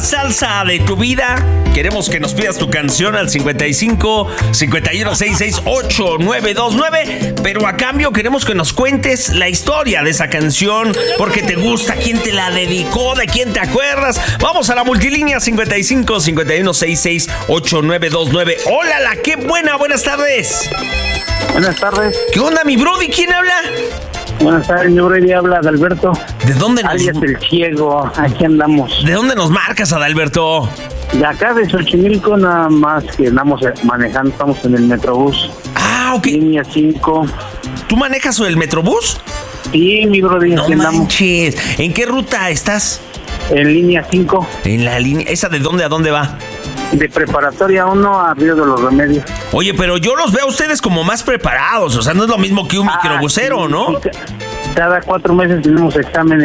salsa de tu vida. Queremos que nos pidas tu canción al 55 51 66 8929. Pero a cambio queremos que nos cuentes la historia de esa canción. Porque te gusta, quién te la dedicó, de quién te acuerdas. Vamos a la multilínea 55 51 66 8929. ¡Hola, qué buenas tardes! Buenas tardes. ¿Qué onda, mi brody? ¿Quién habla? Buenas tardes, mi brody, habla Adalberto. ¿De dónde nos... alias El Ciego, aquí andamos. ¿De dónde nos marcas, Adalberto? De acá, de Xochimilco, nada más que andamos manejando, estamos en el Metrobús. Ah, ok. Línea 5. ¿Tú manejas el Metrobús? Sí, mi brody, No aquí andamos. manches. ¿En qué ruta estás? En línea 5. En la línea... ¿Esa de dónde a dónde va? De Preparatoria 1 a Río de los Remedios. Oye, pero yo los veo a ustedes como más preparados. O sea, no es lo mismo que un microbusero, sí, ¿no? Sí, cada 4 meses tenemos exámenes